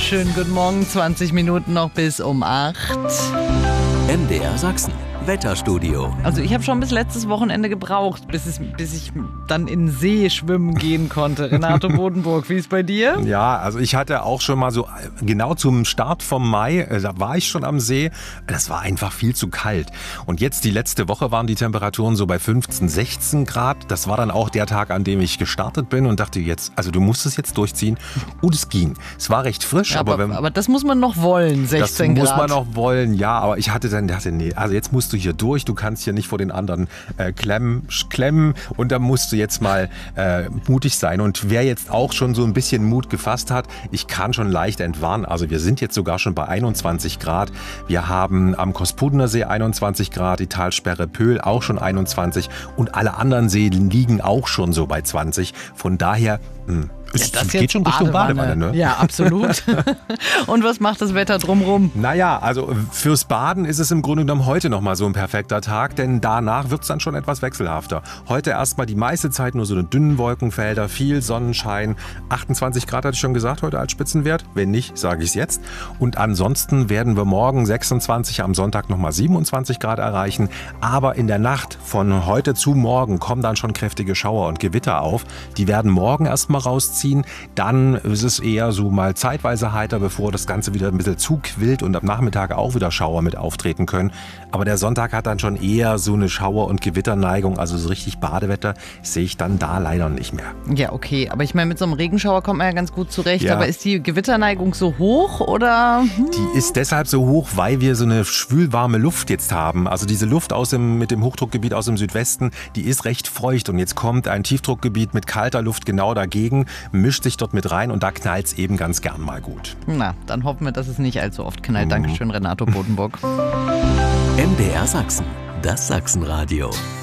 Schönen guten Morgen, 20 Minuten noch bis um 8. MDR Sachsen, Wetterstudio. Also ich habe schon bis letztes Wochenende gebraucht, bis ich dann in den See schwimmen gehen konnte. Renato Bodenburg, wie ist bei dir? Ja, also ich hatte auch schon mal so, genau zum Start vom Mai, da war ich schon am See. Das war einfach viel zu kalt. Und jetzt die letzte Woche waren die Temperaturen so bei 15, 16 Grad. Das war dann auch der Tag, an dem ich gestartet bin und dachte jetzt, also du musst es jetzt durchziehen. Und es ging. Es war recht frisch. Ja, aber das muss man noch wollen, 16 Grad. Das muss man noch wollen, ja. Aber ich dachte, nee, also jetzt musst du hier durch. Du kannst hier nicht vor den anderen klemmen. Und da musst du jetzt mal mutig sein. Und wer jetzt auch schon so ein bisschen Mut gefasst hat, ich kann schon leicht entwarnen. Also wir sind jetzt sogar schon bei 21 Grad. Wir haben am Kospodener See 21 Grad, die Talsperre Pöhl auch schon 21. Und alle anderen Seen liegen auch schon so bei 20. Von daher... Es geht schon Richtung Badewanne, ne? Ja, absolut. Und was macht das Wetter drumrum? Naja, also fürs Baden ist es im Grunde genommen heute nochmal so ein perfekter Tag, denn danach wird es dann schon etwas wechselhafter. Heute erstmal die meiste Zeit nur so eine dünnen Wolkenfelder, viel Sonnenschein. 28 Grad hatte ich schon gesagt heute als Spitzenwert. Wenn nicht, sage ich es jetzt. Und ansonsten werden wir morgen 26, am Sonntag nochmal 27 Grad erreichen. Aber in der Nacht von heute zu morgen kommen dann schon kräftige Schauer und Gewitter auf. Die werden morgen erstmal rausziehen. Dann ist es eher so mal zeitweise heiter, bevor das Ganze wieder ein bisschen zuquillt und am Nachmittag auch wieder Schauer mit auftreten können. Aber der Sonntag hat dann schon eher so eine Schauer- und Gewitterneigung, also so richtig Badewetter sehe ich dann da leider nicht mehr. Ja, okay, aber ich meine, mit so einem Regenschauer kommt man ja ganz gut zurecht. Ja. Aber ist die Gewitterneigung so hoch oder? Die ist deshalb so hoch, weil wir so eine schwülwarme Luft jetzt haben. Also diese Luft mit dem Hochdruckgebiet aus dem Südwesten, die ist recht feucht und jetzt kommt ein Tiefdruckgebiet mit kalter Luft genau dagegen, mischt sich dort mit rein und da knallt es eben ganz gern mal gut. Na, dann hoffen wir, dass es nicht allzu oft knallt. Dankeschön, Renato Bodenburg. MDR Sachsen, das Sachsenradio.